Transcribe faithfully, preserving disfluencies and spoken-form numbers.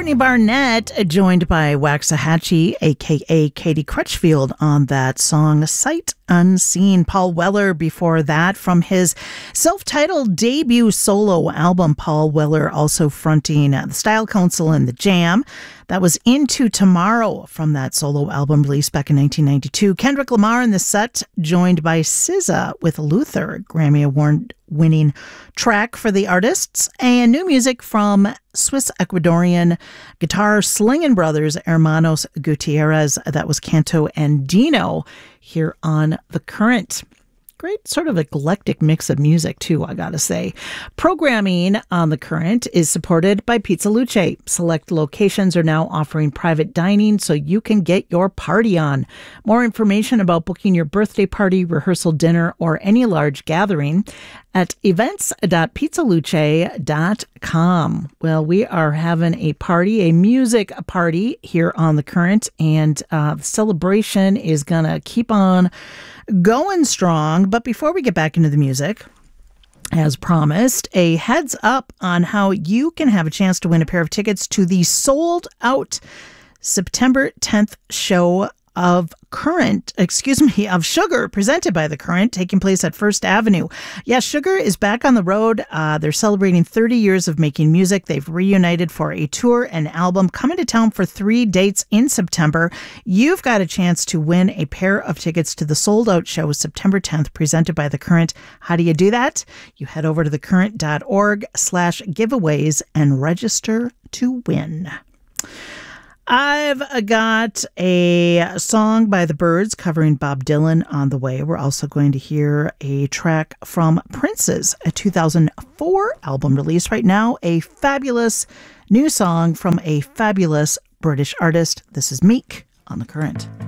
Courtney Barnett, joined by Waxahachie, a k a. Katie Crutchfield, on that song Sight Unseen. Paul Weller before that, from his self-titled debut solo album. Paul Weller also fronting the Style Council and the Jam. That was Into Tomorrow from that solo album released back in nineteen ninety-two. Kendrick Lamar in the set, joined by S Z A with Luther, Grammy Award winning track for the artists. And new music from Swiss Ecuadorian guitar slinging brothers Hermanos Gutierrez. That was Canto and Dino here on The Current. Great sort of eclectic mix of music, too, I gotta say. Programming on The Current is supported by Pizza Luce. Select locations are now offering private dining so you can get your party on. More information about booking your birthday party, rehearsal dinner, or any large gathering at events dot pizza luce dot com. Well, we are having a party, a music party here on The Current, and uh, the celebration is going to keep on going strong. But before we get back into the music, as promised, a heads up on how you can have a chance to win a pair of tickets to the sold out September tenth show of Current, excuse me, of Sugar, presented by The Current, taking place at First Avenue. Yes, Sugar is back on the road. Uh, they're celebrating thirty years of making music. They've reunited for a tour and album, coming to town for three dates in September. You've got a chance to win a pair of tickets to the sold-out show September tenth, presented by The Current. How do you do that? You head over to thecurrent.org slash giveaways and register to win. I've got a song by The Byrds covering Bob Dylan on the way. We're also going to hear a track from Prince's a two thousand four album release. Right now, a fabulous new song from a fabulous British artist. This is Meek on The Current.